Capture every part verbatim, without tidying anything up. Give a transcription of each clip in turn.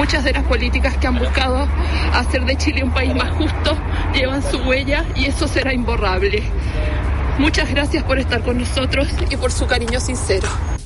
Muchas de las políticas que han buscado hacer de Chile un país más justo llevan su huella y eso será imborrable. Muchas gracias por estar con nosotros y por su cariño sincero.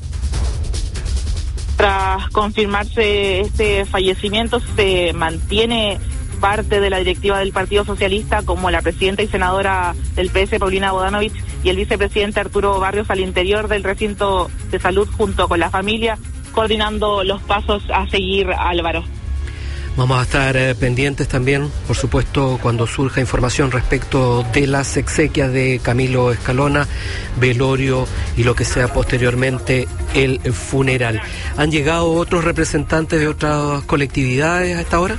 Tras confirmarse este fallecimiento, se mantiene parte de la directiva del Partido Socialista, como la presidenta y senadora del P S, Paulina Bodanovich, y el vicepresidente Arturo Barrios al interior del recinto de salud junto con la familia, coordinando los pasos a seguir, Álvaro. Vamos a estar eh, pendientes también, por supuesto, cuando surja información respecto de las exequias de Camilo Escalona, velorio y lo que sea posteriormente el funeral. ¿Han llegado otros representantes de otras colectividades a esta hora?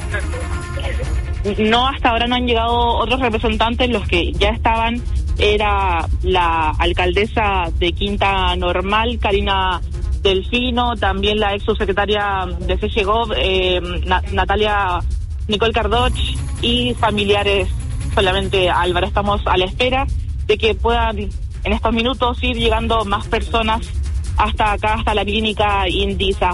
No, hasta ahora no han llegado otros representantes. Los que ya estaban era la alcaldesa de Quinta Normal, Karina Delfino, también la ex subsecretaria de FECHEGOV, eh, Na- Natalia Nicole Cardoch, y familiares solamente, Álvaro. Estamos a la espera de que puedan en estos minutos ir llegando más personas hasta acá, hasta la clínica Indisa.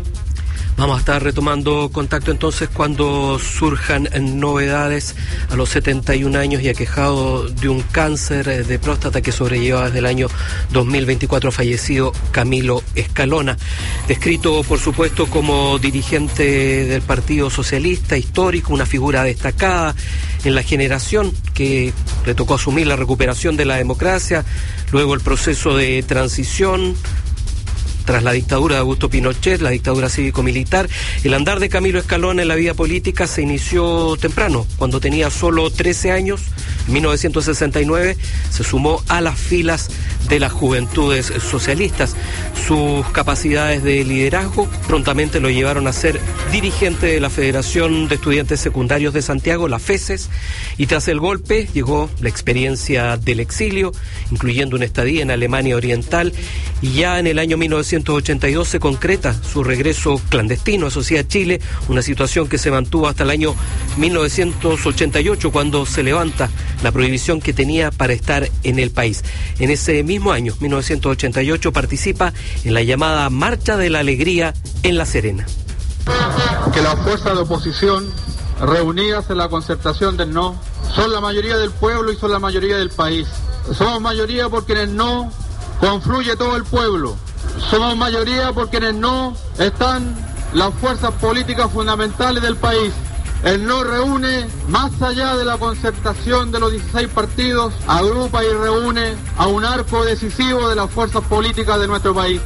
Vamos a estar retomando contacto entonces cuando surjan novedades. A los setenta y un años y aquejado de un cáncer de próstata que sobrelleva desde el año dos mil veinticuatro, fallecido Camilo Escalona, descrito por supuesto como dirigente del Partido Socialista, histórico, una figura destacada en la generación que le tocó asumir la recuperación de la democracia, luego el proceso de transición tras la dictadura de Augusto Pinochet, la dictadura cívico-militar. El andar de Camilo Escalona en la vida política se inició temprano, cuando tenía solo trece años. En mil novecientos sesenta y nueve se sumó a las filas de las Juventudes Socialistas. Sus capacidades de liderazgo prontamente lo llevaron a ser dirigente de la Federación de Estudiantes Secundarios de Santiago, la FESES, y tras el golpe llegó la experiencia del exilio, incluyendo una estadía en Alemania Oriental, y ya en el año mil novecientos ochenta y dos se concreta su regreso clandestino a Sociedad Chile, una situación que se mantuvo hasta el año mil novecientos ochenta y ocho, cuando se levanta la prohibición que tenía para estar en el país. En ese mismo año, mil novecientos ochenta y ocho, participa en la llamada Marcha de la Alegría en La Serena. Que las fuerzas de oposición reunidas en la concertación del no son la mayoría del pueblo y son la mayoría del país. Somos mayoría porque en el no confluye todo el pueblo. Somos mayoría porque en el no están las fuerzas políticas fundamentales del país. El no reúne, más allá de la concertación de los dieciséis partidos, agrupa y reúne a un arco decisivo de las fuerzas políticas de nuestro país.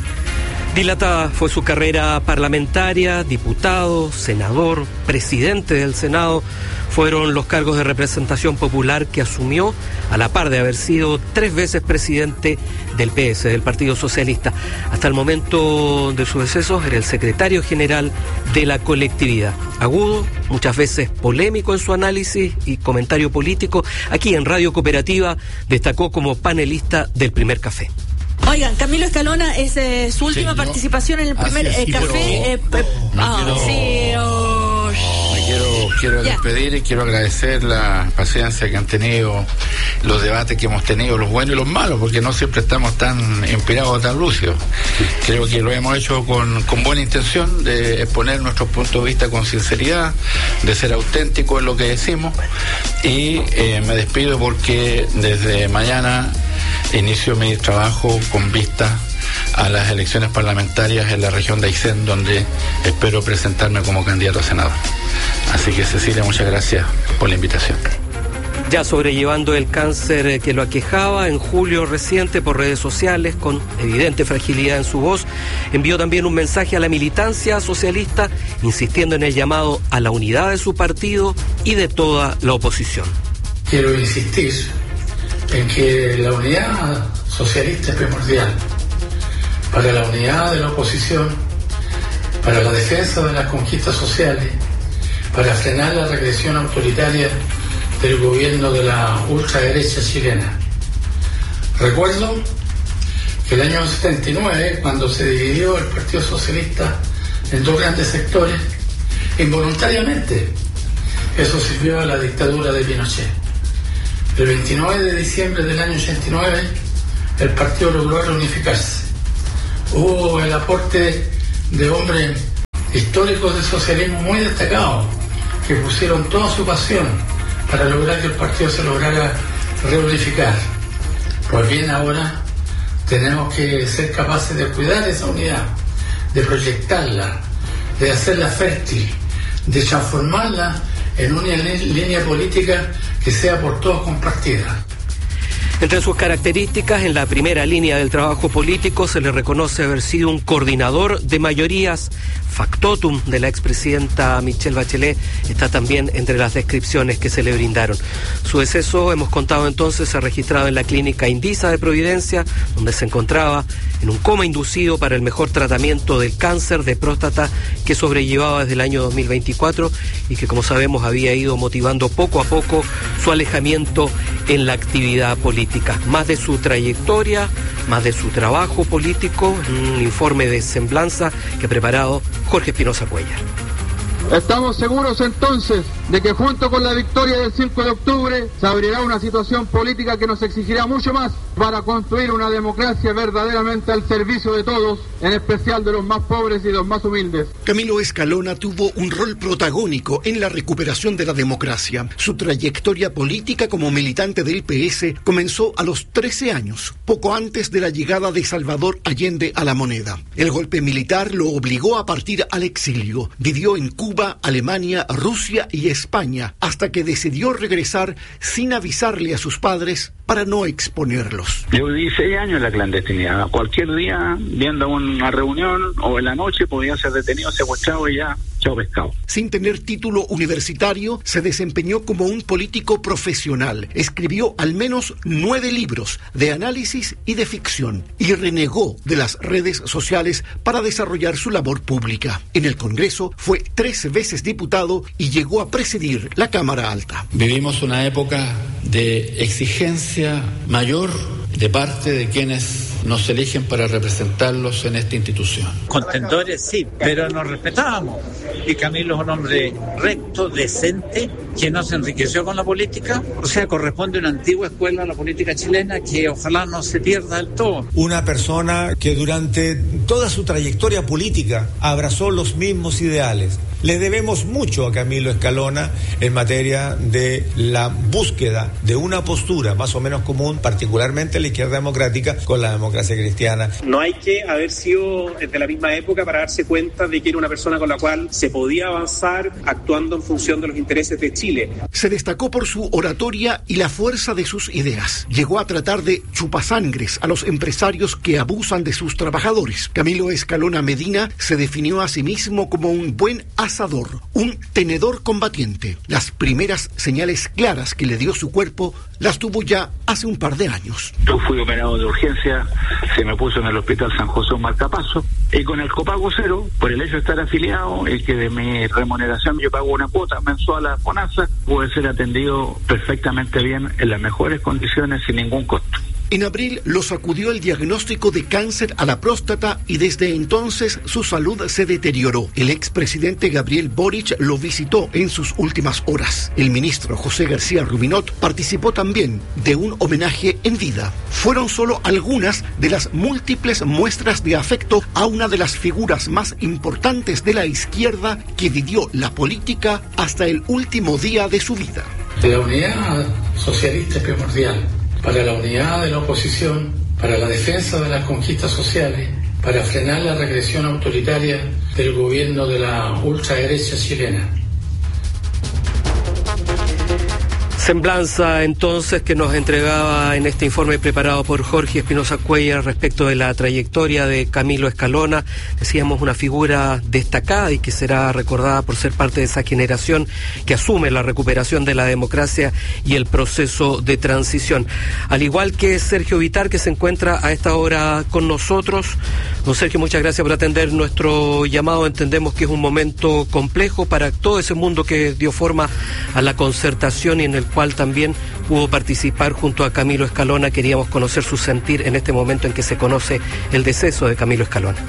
Dilatada fue su carrera parlamentaria, diputado, senador, presidente del Senado. Fueron los cargos de representación popular que asumió, a la par de haber sido tres veces presidente del P S, del Partido Socialista. Hasta el momento de sus decesos era el secretario general de la colectividad. Agudo, muchas veces polémico en su análisis y comentario político. Aquí en Radio Cooperativa destacó como panelista del Primer Café. Oigan, Camilo Escalona es eh, su última sí, no. participación en el Primer eh, sí, Café. Eh, pero, eh, no oh, quiero, sí, oh, me quiero, quiero despedir y quiero agradecer la paciencia que han tenido, los debates que hemos tenido, los buenos y los malos, porque no siempre estamos tan inspirados, tan lúcidos. Creo que lo hemos hecho con, con buena intención de exponer nuestros puntos de vista con sinceridad, de ser auténticos en lo que decimos, y eh, me despido porque desde mañana inicio mi trabajo con vista a las elecciones parlamentarias en la región de Aysén, donde espero presentarme como candidato a senador. Así que, Cecilia, muchas gracias por la invitación. Ya sobrellevando el cáncer que lo aquejaba, en julio reciente por redes sociales, con evidente fragilidad en su voz, envió también un mensaje a la militancia socialista, insistiendo en el llamado a la unidad de su partido y de toda la oposición. Quiero insistir en que la unidad socialista es primordial para la unidad de la oposición, para la defensa de las conquistas sociales, para frenar la regresión autoritaria del gobierno de la ultraderecha chilena. Recuerdo que el año setenta y nueve, cuando se dividió el Partido Socialista en dos grandes sectores, involuntariamente eso sirvió a la dictadura de Pinochet. El veintinueve de diciembre del año ochenta y nueve, el partido logró reunificarse. Hubo el aporte de hombres históricos del socialismo muy destacados, que pusieron toda su pasión para lograr que el partido se lograra reunificar. Pues bien, ahora tenemos que ser capaces de cuidar esa unidad, de proyectarla, de hacerla fértil, de transformarla en una línea política que sea por todos compartida. Entre sus características, en la primera línea del trabajo político se le reconoce haber sido un coordinador de mayorías. Factotum de la expresidenta Michelle Bachelet está también entre las descripciones que se le brindaron. Su deceso, hemos contado entonces, se ha registrado en la clínica Indisa de Providencia, donde se encontraba en un coma inducido para el mejor tratamiento del cáncer de próstata que sobrellevaba desde el año dos mil veinticuatro y que, como sabemos, había ido motivando poco a poco su alejamiento en la actividad política. Más de su trayectoria, más de su trabajo político, un informe de semblanza que ha preparado Jorge Espinosa Cuellar. Estamos seguros entonces de que junto con la victoria del cinco de octubre se abrirá una situación política que nos exigirá mucho más para construir una democracia verdaderamente al servicio de todos, en especial de los más pobres y de los más humildes. Camilo Escalona tuvo un rol protagónico en la recuperación de la democracia. Su trayectoria política como militante del P S comenzó a los trece años, poco antes de la llegada de Salvador Allende a la moneda. El golpe militar lo obligó a partir al exilio. Vivió en Cuba, Alemania, Rusia y España, hasta que decidió regresar sin avisarle a sus padres para no exponerlos. Yo viví seis años en la clandestinidad. Cualquier día, viendo una reunión o en la noche, podía ser detenido, secuestrado y ya, chao pescado. Sin tener título universitario, se desempeñó como un político profesional. Escribió al menos nueve libros de análisis y de ficción y renegó de las redes sociales para desarrollar su labor pública. En el Congreso fue tres veces diputado y llegó a presidir la Cámara Alta. Vivimos una época de exigencia mayor de parte de quienes nos eligen para representarlos en esta institución. Contendores sí, pero nos respetábamos. Y Camilo es un hombre recto, decente, que no se enriqueció con la política. O sea, corresponde a una antigua escuela a la política chilena que ojalá no se pierda del todo. Una persona que durante toda su trayectoria política abrazó los mismos ideales. Le debemos mucho a Camilo Escalona en materia de la búsqueda de una postura más o menos común, particularmente la izquierda democrática con la democracia cristiana. No hay que haber sido de la misma época para darse cuenta de que era una persona con la cual se podía avanzar actuando en función de los intereses de Chile. Se destacó por su oratoria y la fuerza de sus ideas. Llegó a tratar de chupasangres a los empresarios que abusan de sus trabajadores. Camilo Escalona Medina se definió a sí mismo como un buen asador, un tenedor combatiente. Las primeras señales claras que le dio su cuerpo las tuvo ya hace un par de años. Yo fui operado de urgencia, se me puso en el Hospital San José un marcapaso, y con el copago cero, por el hecho de estar afiliado, el que de mi remuneración yo pago una cuota mensual a FONASA, pude ser atendido perfectamente bien, en las mejores condiciones, sin ningún costo. En abril lo sacudió el diagnóstico de cáncer a la próstata y desde entonces su salud se deterioró. El expresidente Gabriel Boric lo visitó en sus últimas horas. El ministro José García Rubinot participó también de un homenaje en vida. Fueron solo algunas de las múltiples muestras de afecto a una de las figuras más importantes de la izquierda que vivió la política hasta el último día de su vida. La unidad socialista es primordial para la unidad de la oposición, para la defensa de las conquistas sociales, para frenar la regresión autoritaria del gobierno de la ultraderecha chilena. Semblanza entonces que nos entregaba en este informe preparado por Jorge Espinosa Cuellar respecto de la trayectoria de Camilo Escalona. Decíamos, una figura destacada y que será recordada por ser parte de esa generación que asume la recuperación de la democracia y el proceso de transición. Al igual que Sergio Vitar, que se encuentra a esta hora con nosotros. Don Sergio, muchas gracias por atender nuestro llamado. Entendemos que es un momento complejo para todo ese mundo que dio forma a la concertación y en el cual también pudo participar junto a Camilo Escalona. Queríamos conocer su sentir en este momento en que se conoce el deceso de Camilo Escalona.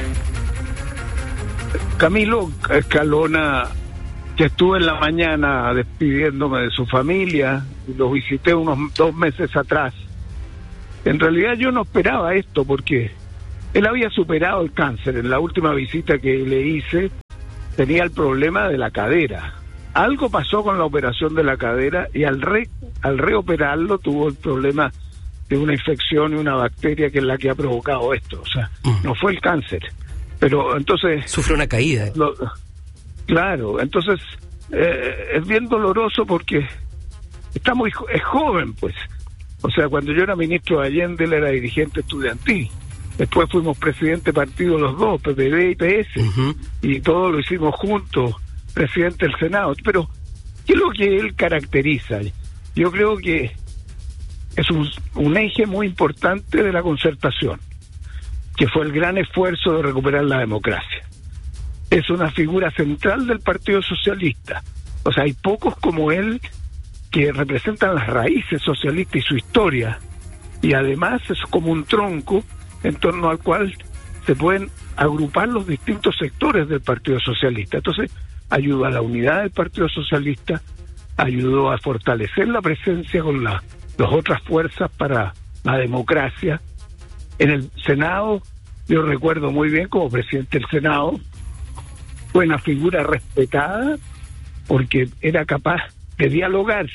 Camilo Escalona, que estuve en la mañana despidiéndome de su familia, lo visité unos dos meses atrás. En realidad yo no esperaba esto porque él había superado el cáncer en la última visita que le hice. tenía el problema de la cadera. Algo pasó con la operación de la cadera y al re, al reoperarlo tuvo el problema de una infección y una bacteria que es la que ha provocado esto. O sea, mm. no fue el cáncer. Pero entonces... Sufre una caída. Lo, claro, entonces eh, es bien doloroso porque está muy es joven, pues. O sea, cuando yo era ministro de Allende, él era dirigente estudiantil. Después fuimos presidente partido los dos, P P D y P S, uh-huh. y todo lo hicimos juntos, presidente del Senado. Pero, ¿qué es lo que él caracteriza? Yo creo que es un, un eje muy importante de la concertación, que fue el gran esfuerzo de recuperar la democracia. Es una figura central del Partido Socialista. O sea, hay pocos como él que representan las raíces socialistas y su historia, y además es como un tronco en torno al cual se pueden agrupar los distintos sectores del Partido Socialista. Entonces, ayudó a la unidad del Partido Socialista, ayudó a fortalecer la presencia con la, las otras fuerzas para la democracia. En el Senado, yo recuerdo muy bien como presidente del Senado, fue una figura respetada porque era capaz de dialogar,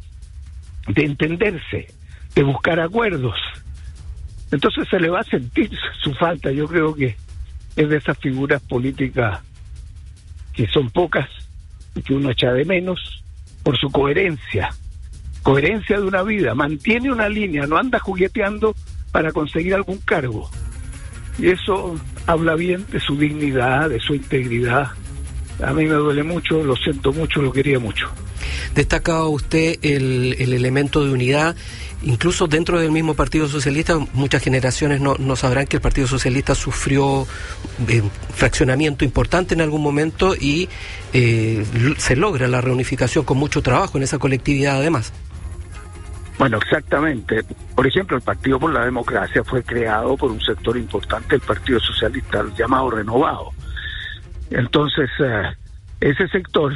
de entenderse, de buscar acuerdos. Entonces se le va a sentir su falta. Yo creo que es de esas figuras políticas que son pocas y que uno echa de menos por su coherencia, coherencia de una vida, mantiene una línea, no anda jugueteando para conseguir algún cargo. Y eso habla bien de su dignidad, de su integridad. A mí me duele mucho, lo siento mucho, lo quería mucho. Destaca usted el, el elemento de unidad, incluso dentro del mismo Partido Socialista. Muchas generaciones no, no sabrán que el Partido Socialista sufrió eh, fraccionamiento importante en algún momento y eh, se logra la reunificación con mucho trabajo en esa colectividad además. Bueno, exactamente. Por ejemplo, el Partido por la Democracia fue creado por un sector importante del Partido Socialista, el llamado Renovado. Entonces, eh, ese sector,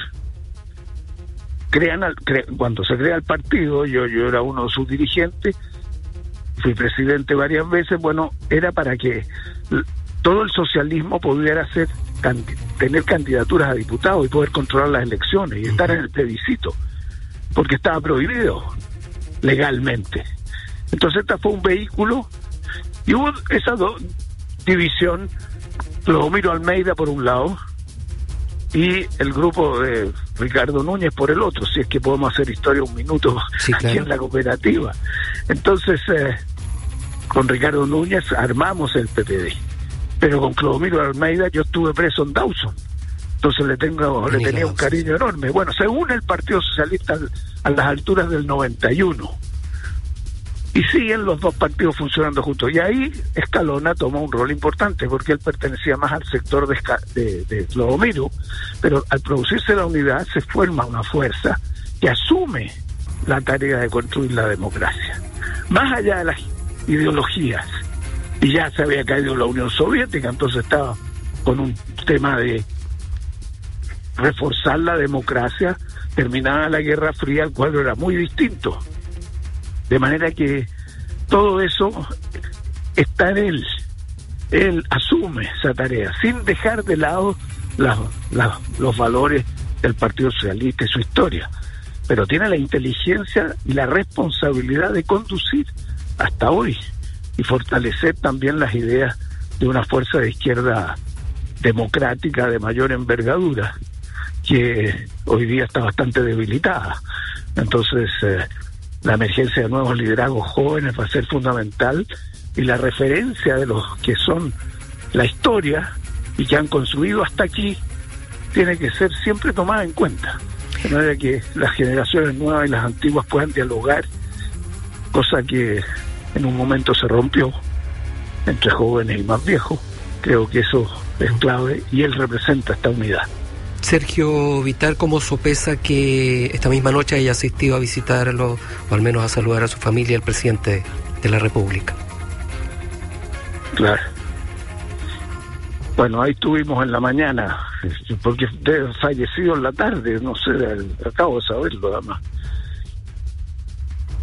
crean al, cre, cuando se crea el partido, yo, yo era uno de sus dirigentes, fui presidente varias veces, bueno, era para que todo el socialismo pudiera ser, can, tener candidaturas a diputados y poder controlar las elecciones y estar en el plebiscito, porque estaba prohibido legalmente. Entonces, este fue un vehículo y hubo esa do, división. Clodomiro Almeida por un lado y el grupo de Ricardo Núñez por el otro, si es que podemos hacer historia un minuto sí, aquí claro. en la cooperativa. Entonces, eh, con Ricardo Núñez armamos el P P D, pero con Clodomiro Almeida yo estuve preso en Dawson, entonces le tengo le tenía un cariño enorme. Bueno, se une el Partido Socialista a las alturas del noventa y uno y siguen los dos partidos funcionando juntos. Y ahí Escalona tomó un rol importante, porque él pertenecía más al sector de, de, de Clodomiro, pero al producirse la unidad se forma una fuerza que asume la tarea de construir la democracia. Más allá de las ideologías, y ya se había caído la Unión Soviética, entonces estaba con un tema de reforzar la democracia, terminada la Guerra Fría, el cuadro era muy distinto. De manera que todo eso está en él. Él asume esa tarea, sin dejar de lado la, la, los valores del Partido Socialista y su historia. Pero tiene la inteligencia y la responsabilidad de conducir hasta hoy y fortalecer también las ideas de una fuerza de izquierda democrática de mayor envergadura, que hoy día está bastante debilitada. Entonces, eh, la emergencia de nuevos liderazgos jóvenes va a ser fundamental, y la referencia de los que son la historia y que han construido hasta aquí tiene que ser siempre tomada en cuenta, de manera que las generaciones nuevas y las antiguas puedan dialogar, cosa que en un momento se rompió entre jóvenes y más viejos. Creo que eso es clave y él representa esta unidad. Sergio Vitar, ¿cómo sopesa que esta misma noche haya asistido a visitarlo, o al menos a saludar a su familia, al presidente de la República? Claro. Bueno, ahí estuvimos en la mañana, porque fallecido en la tarde, no sé, acabo de saberlo además.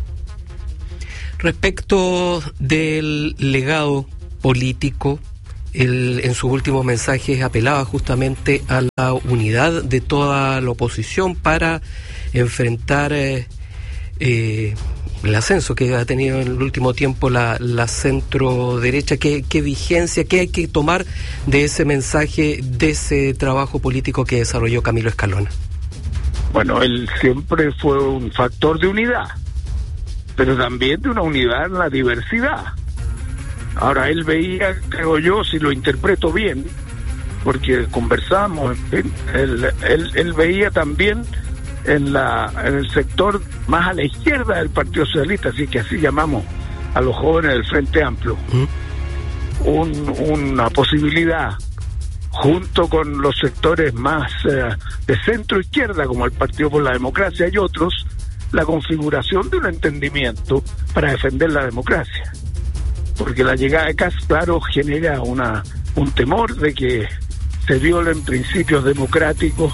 Respecto del legado político, Él, en sus últimos mensajes, apelaba justamente a la unidad de toda la oposición para enfrentar eh, eh, el ascenso que ha tenido en el último tiempo la, la centro derecha. ¿Qué, qué vigencia, qué hay que tomar de ese mensaje, de ese trabajo político que desarrolló Camilo Escalona? Bueno, él siempre fue un factor de unidad, pero también de una unidad en la diversidad. Ahora, él veía, creo yo, si lo interpreto bien, porque conversamos, en fin, él, él, él veía también en, la, en el sector más a la izquierda del Partido Socialista, así que así llamamos a los jóvenes del Frente Amplio, ¿Mm? un, una posibilidad, junto con los sectores más eh, de centro izquierda, como el Partido por la Democracia y otros, la configuración de un entendimiento para defender la democracia. Porque la llegada de Kast, claro, genera una un temor de que se violen principios democráticos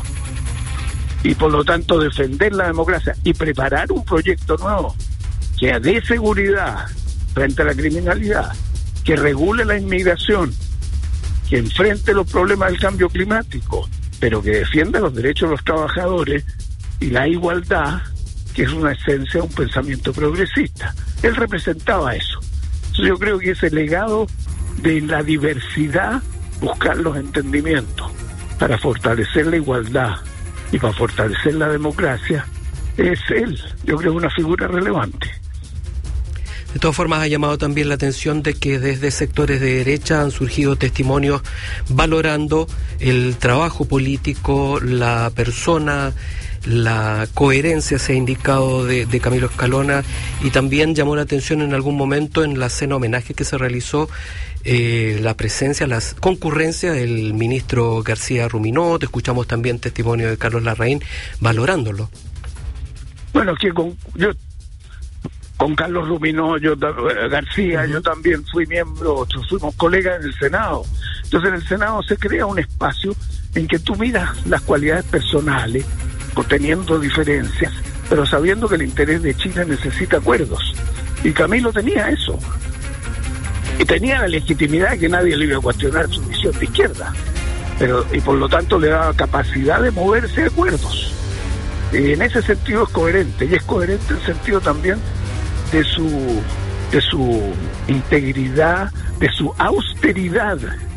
y por lo tanto defender la democracia y preparar un proyecto nuevo que dé seguridad frente a la criminalidad, que regule la inmigración, que enfrente los problemas del cambio climático, pero que defienda los derechos de los trabajadores y la igualdad, que es una esencia de un pensamiento progresista. Él representaba eso. Entonces yo creo que ese legado de la diversidad, buscar los entendimientos para fortalecer la igualdad y para fortalecer la democracia, es él, yo creo, una figura relevante. De todas formas, ha llamado también la atención de que desde sectores de derecha han surgido testimonios valorando el trabajo político, la persona, la coherencia, se ha indicado, de, de Camilo Escalona, y también llamó la atención en algún momento en la cena homenaje que se realizó eh, la presencia, la concurrencia del ministro García Ruminot. Escuchamos también testimonio de Carlos Larraín valorándolo. Bueno, que con, yo con Carlos Ruminot, yo, García, uh-huh. yo también fui miembro, fuimos colegas en el Senado. Entonces en el Senado se crea un espacio en que tú miras las cualidades personales, teniendo diferencias, pero sabiendo que el interés de Chile necesita acuerdos. Y Camilo tenía eso. Y tenía la legitimidad que nadie le iba a cuestionar su visión de izquierda. Pero, y por lo tanto le daba capacidad de moverse a acuerdos. Y en ese sentido es coherente. Y es coherente en el sentido también de su, de su integridad, de su austeridad.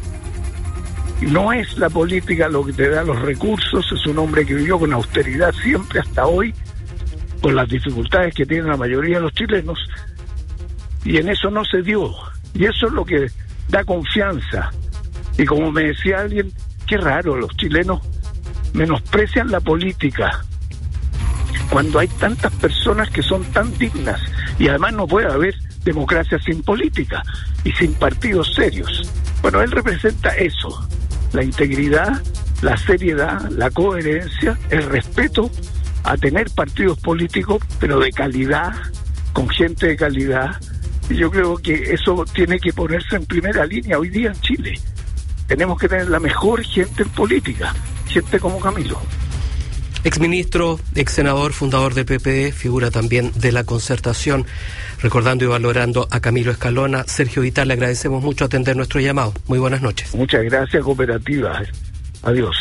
No es la política lo que te da los recursos, es un hombre que vivió con austeridad siempre hasta hoy, con las dificultades que tienen la mayoría de los chilenos, y en eso no se dio, y eso es lo que da confianza. Y como me decía alguien, qué raro, los chilenos menosprecian la política cuando hay tantas personas que son tan dignas, y además no puede haber democracia sin política y sin partidos serios. Bueno, él representa eso: la integridad, la seriedad, la coherencia, el respeto a tener partidos políticos, pero de calidad, con gente de calidad. Y yo creo que eso tiene que ponerse en primera línea hoy día en Chile. Tenemos que tener la mejor gente en política, gente como Camilo. Exministro, ex senador, fundador del P P D, figura también de la Concertación, recordando y valorando a Camilo Escalona. Sergio Vital, le agradecemos mucho atender nuestro llamado. Muy buenas noches. Muchas gracias, Cooperativa. Adiós.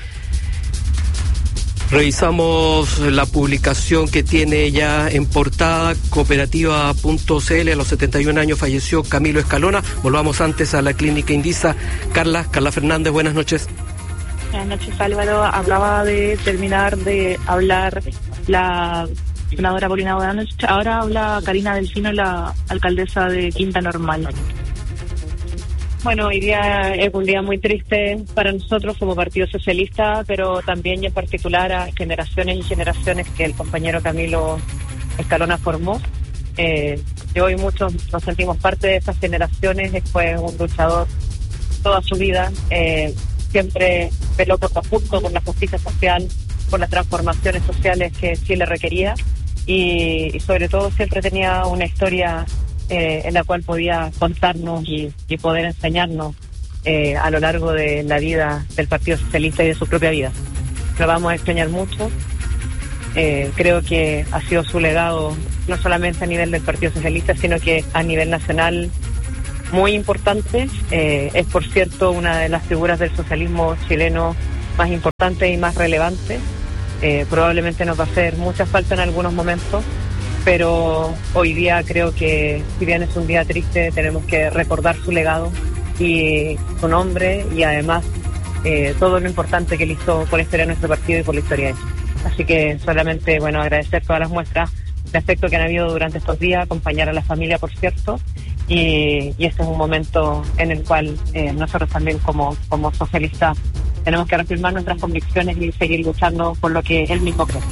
Revisamos la publicación que tiene ya en portada cooperativa punto c l. A los setenta y un años falleció Camilo Escalona. Volvamos antes a la clínica Indisa. Carla, Carla Fernández, buenas noches. Buenas noches, Álvaro. Acaba de terminar de hablar la senadora Paulina Bodanovich. Ahora habla Karina Delfino, la alcaldesa de Quinta Normal. Bueno, hoy día es un día muy triste para nosotros como Partido Socialista, pero también y en particular a generaciones y generaciones que el compañero Camilo Escalona formó. Eh, yo y muchos nos sentimos parte de esas generaciones. Fue un luchador toda su vida. Eh, siempre veló por justo, por la justicia social, por las transformaciones sociales que Chile requería, y, y sobre todo siempre tenía una historia eh, en la cual podía contarnos y, y poder enseñarnos eh, a lo largo de la vida del Partido Socialista y de su propia vida. Lo vamos a extrañar mucho. Eh, creo que ha sido su legado no solamente a nivel del Partido Socialista, sino que a nivel nacional muy importante. Eh, es, por cierto, una de las figuras del socialismo chileno más importantes y más relevantes. Eh, probablemente nos va a hacer mucha falta en algunos momentos, pero hoy día creo que, si bien es un día triste, tenemos que recordar su legado y su nombre, y además eh, todo lo importante que él hizo por la historia de nuestro partido y por la historia de Chile. Así que solamente, bueno, agradecer todas las muestras de afecto que han habido durante estos días, acompañar a la familia, por cierto, y, y este es un momento en el cual eh, nosotros también como, como socialistas tenemos que reafirmar nuestras convicciones y seguir luchando por lo que él mismo cree.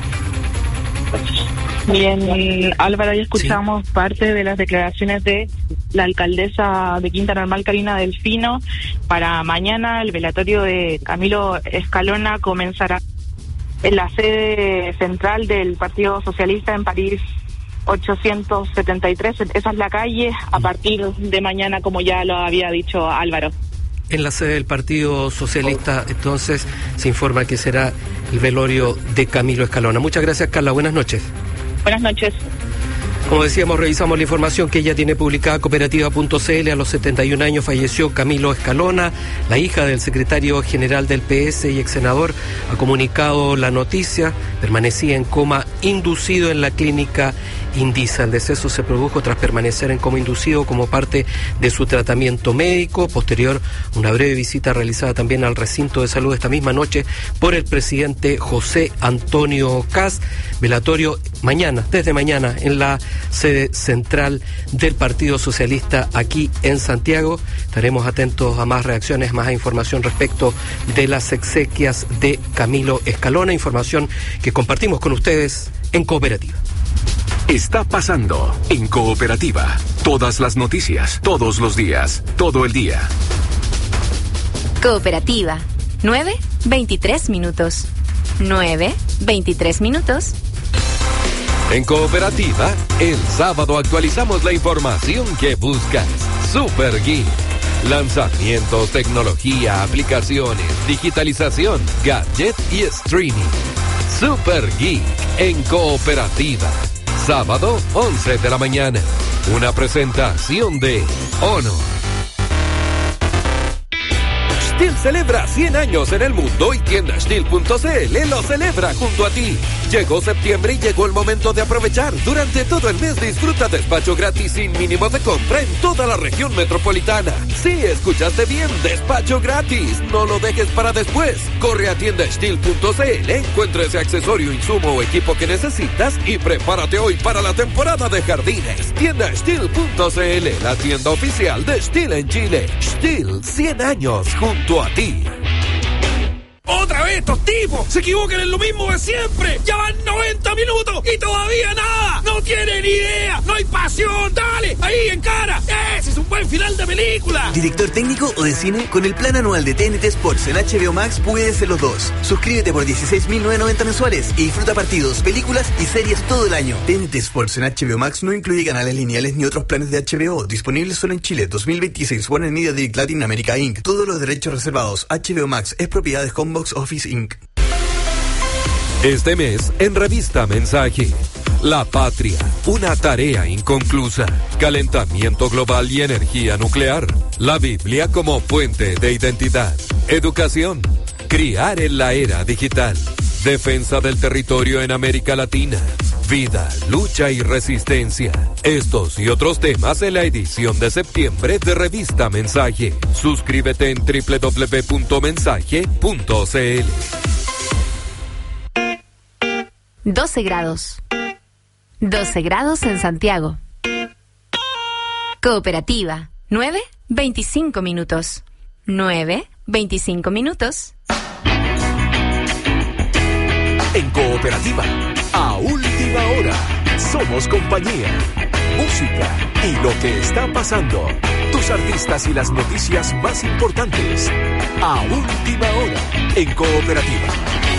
Bien, Álvaro, ya escuchamos sí. parte de las declaraciones de la alcaldesa de Quinta Normal, Karina Delfino. Para mañana el velatorio de Camilo Escalona comenzará en la sede central del Partido Socialista en París ochocientos setenta y tres. Esa es la calle a partir de mañana, como ya lo había dicho Álvaro. En la sede del Partido Socialista, entonces, se informa que será el velorio de Camilo Escalona. Muchas gracias, Carla. Buenas noches. Buenas noches. Como decíamos, revisamos la información que ella tiene publicada, cooperativa punto c l. A los setenta y un años falleció Camilo Escalona, la hija del secretario general del P S y ex senador. Ha comunicado la noticia, permanecía en coma inducido en la clínica Indisa. El deceso se produjo tras permanecer en coma inducido como parte de su tratamiento médico. Posterior, una breve visita realizada también al recinto de salud esta misma noche por el presidente José Antonio Kast. Velatorio mañana, desde mañana, en la sede central del Partido Socialista aquí en Santiago. Estaremos atentos a más reacciones, más información respecto de las exequias de Camilo Escalona, información que compartimos con ustedes en Cooperativa. Está pasando en Cooperativa. Todas las noticias, todos los días, todo el día. Cooperativa. nueve, veintitrés minutos. nueve, veintitrés minutos. En Cooperativa, el sábado actualizamos la información que buscas. Super Geek. Lanzamientos, tecnología, aplicaciones, digitalización, gadget y streaming. Super Geek en Cooperativa. Sábado, once de la mañana. Una presentación de Honor. Stihl celebra cien años en el mundo y tienda Stihl punto c l lo celebra junto a ti. Llegó septiembre y llegó el momento de aprovechar. Durante todo el mes disfruta despacho gratis sin mínimo de compra en toda la región metropolitana. Sí, escuchaste bien, despacho gratis. No lo dejes para después. Corre a tienda Stihl punto c l, encuentra ese accesorio, insumo o equipo que necesitas y prepárate hoy para la temporada de jardines. Tienda Stihl punto c l, la tienda oficial de Stihl en Chile. Stihl, cien años junto a ti. ¡Otra vez estos tipos! ¡Se equivocan en lo mismo de siempre! ¡Ya van noventa minutos y todavía nada! ¡No tienen idea! ¡No hay pasión! ¡Dale! ¡Ahí, en cara! ¡Ese es un buen final de película! ¿Director técnico o de cine? Con el plan anual de T N T Sports en H B O Max puedes ser los dos. Suscríbete por dieciséis mil novecientos noventa mensuales y disfruta partidos, películas y series todo el año. T N T Sports en H B O Max no incluye canales lineales ni otros planes de H B O. Disponibles solo en Chile. dos mil veintiséis. Warner Media Direct Latin America incorporated. Todos los derechos reservados. H B O Max es propiedad de Homebox Office incorporated. Este mes, en Revista Mensaje, La Patria, una tarea inconclusa, calentamiento global y energía nuclear, la Biblia como fuente de identidad, educación, criar en la era digital, defensa del territorio en América Latina, vida, lucha y resistencia. Estos y otros temas en la edición de septiembre de Revista Mensaje. Suscríbete en doble u doble u doble u punto mensaje punto c l. doce grados. doce grados en Santiago. Cooperativa. nueve, veinticinco minutos. nueve, veinticinco minutos. En Cooperativa, a última hora, somos compañía, música y lo que está pasando. Tus artistas y las noticias más importantes. A última hora, en Cooperativa.